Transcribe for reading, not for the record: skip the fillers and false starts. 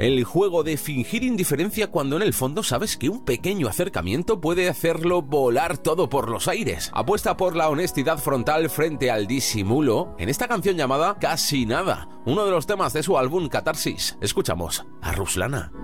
El juego de fingir indiferencia cuando en el fondo sabes que un pequeño acercamiento puede hacerlo volar todo por los aires. Apuesta por la honestidad frontal frente al disimulo en esta canción llamada Casi Nada, uno de los temas de su álbum Catarsis. Escuchamos a Ruslana.